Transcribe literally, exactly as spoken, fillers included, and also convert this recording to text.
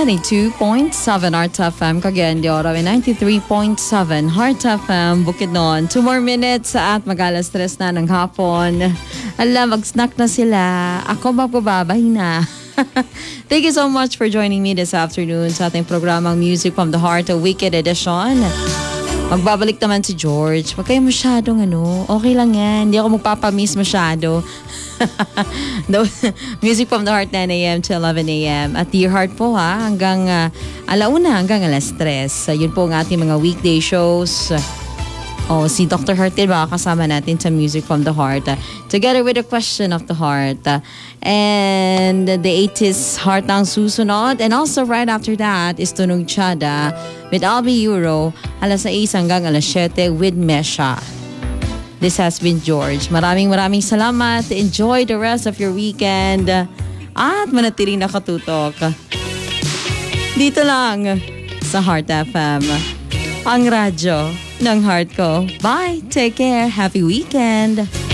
ninety-two point seven Heart F M, Cagayan de Oro, and ninety-three point seven Heart F M, Bukidnon. Two more minutes at mag-alas tres na ng hapon. Alam, mag-snack na sila. Ako magbababay na. Thank you so much for joining me this afternoon sa ating programang Music from the Heart, a Wicked Edition. Magbabalik naman si George. Huwag kayo masyadong ano, okay lang yan. Hindi ako magpapamiss masyado. No, Music from the Heart, nine a.m. to eleven a.m. At Dear Heart po ha, hanggang uh, alauna, hanggang alas tres. Uh, yun po ang ating mga weekday shows. Oh, si Doctor Heart din baka kasama natin sa Music from the Heart. Uh, together with the Question of the Heart. Uh, and the eighties Heart ang susunod. And also right after that is Tunog Chada with Albi Euro. Alas sais hanggang alas siyete with Mesha. This has been George. Maraming maraming salamat. Enjoy the rest of your weekend. At manatiling nakatutok. Dito lang sa Heart F M. Ang radyo ng heart ko. Bye. Take care. Happy weekend.